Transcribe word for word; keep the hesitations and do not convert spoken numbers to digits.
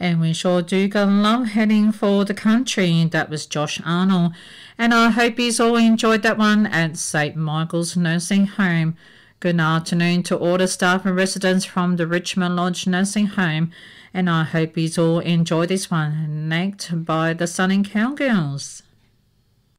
And we sure do gonna love heading for the country. That was Josh Arnold. And I hope you all enjoyed that one at Saint Michael's Nursing Home. Good afternoon to all the staff and residents from the Richmond Lodge Nursing Home. And I hope you all enjoy this one. Next by the Sunning Cowgirls.